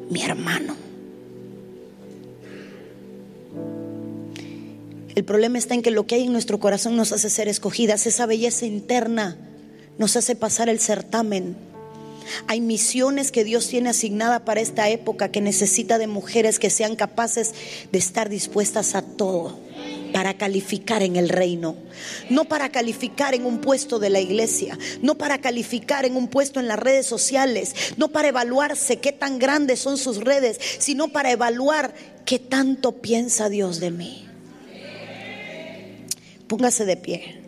mi hermano. El problema está en que lo que hay en nuestro corazón nos hace ser escogidas. Esa belleza interna nos hace pasar el certamen. Hay misiones que Dios tiene asignada para esta época, que necesita de mujeres que sean capaces de estar dispuestas a todo para calificar en el reino. No para calificar en un puesto de la iglesia, no para calificar en un puesto en las redes sociales, no para evaluarse qué tan grandes son sus redes, sino para evaluar qué tanto piensa Dios de mí. Póngase de pie.